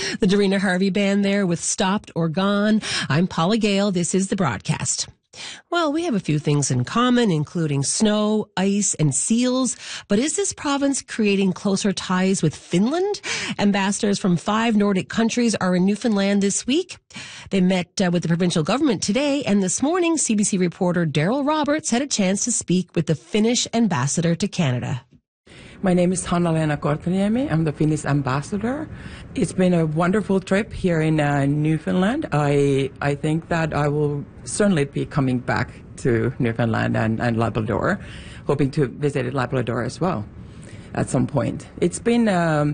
The Darina Harvey Band there with Stopped or Gone. I'm Paula Gale. This is The Broadcast. Well, we have a few things in common, including snow, ice, and seals. But is this province creating closer ties with Finland? Ambassadors from 5 Nordic countries are in Newfoundland this week. They met with the provincial government today, and this morning, CBC reporter Daryl Roberts had a chance to speak with the Finnish ambassador to Canada. My name is Hanna-Leena Korteniemi. I'm the Finnish ambassador. It's been a wonderful trip here in Newfoundland. I think that I will certainly be coming back to Newfoundland and Labrador, hoping to visit Labrador as well at some point. It's been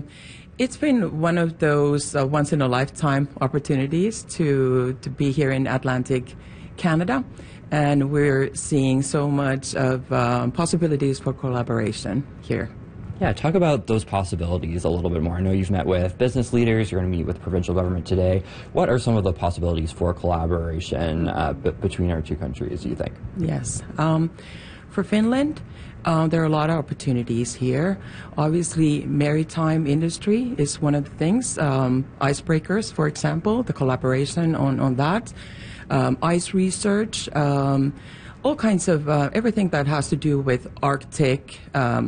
one of those once-in-a-lifetime opportunities to be here in Atlantic Canada, and we're seeing so much of possibilities for collaboration here. Yeah, talk about those possibilities a little bit more. I know you've met with business leaders. You're going to meet with provincial government today. What are some of the possibilities for collaboration between our two countries, do you think? Yes. For Finland, there are a lot of opportunities here. Obviously, maritime industry is one of the things. Icebreakers, for example, the collaboration on that. Ice research, all kinds of everything that has to do with Arctic.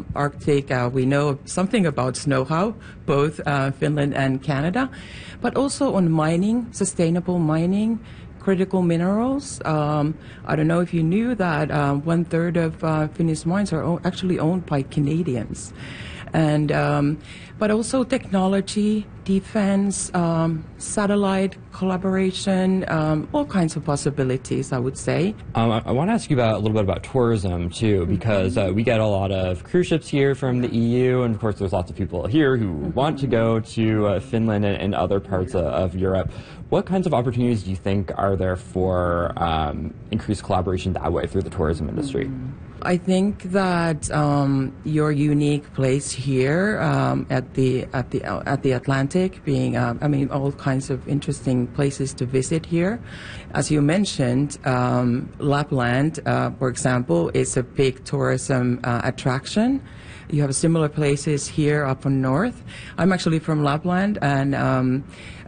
We know something about know-how, both Finland and Canada, but also on mining, sustainable mining, critical minerals. I don't know if you knew that 1/3 of Finnish mines are actually owned by Canadians. And but also technology, defense, satellite collaboration, all kinds of possibilities, I would say. I want to ask you a little bit about tourism too, because we get a lot of cruise ships here from the EU, and of course there's lots of people here who want to go to Finland and other parts of Europe. What kinds of opportunities do you think are there for increased collaboration that way through the tourism industry? I think that your unique place here at the Atlantic, being all kinds of interesting places to visit here. As you mentioned, Lapland, for example, is a big tourism attraction. You have similar places here up in north. I'm actually from Lapland, and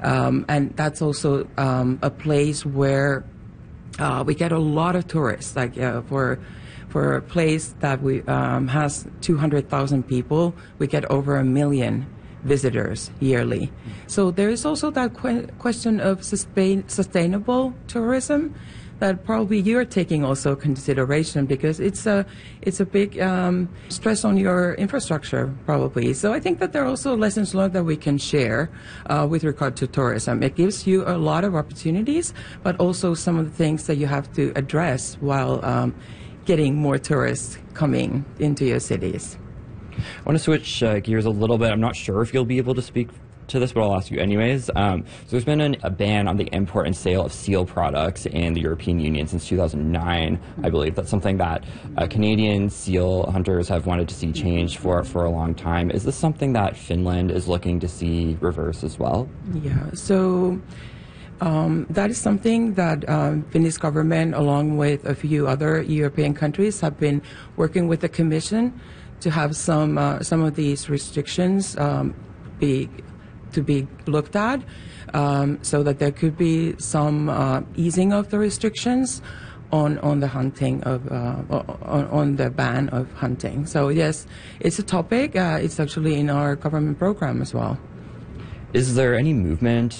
that's also a place where we get a lot of tourists. Like for a place that we has 200,000 people, we get over 1 million visitors yearly. So there is also that question of sustainable tourism that probably you're taking also consideration, because it's a big stress on your infrastructure probably. So I think that there are also lessons learned that we can share with regard to tourism. It gives you a lot of opportunities, but also some of the things that you have to address while getting more tourists coming into your cities. I want to switch gears a little bit. I'm not sure if you'll be able to speak to this, but I'll ask you anyways. So there's been a ban on the import and sale of seal products in the European Union since 2009, I believe. That's something that Canadian seal hunters have wanted to see change for a long time. Is this something that Finland is looking to see reverse as well? Yeah, so that is something that Finnish government, along with a few other European countries, have been working with the Commission to have some of these restrictions be looked at, so that there could be some easing of the restrictions on the hunting of on the ban of hunting. So yes, it's a topic. It's actually in our government program as well. Is there any movement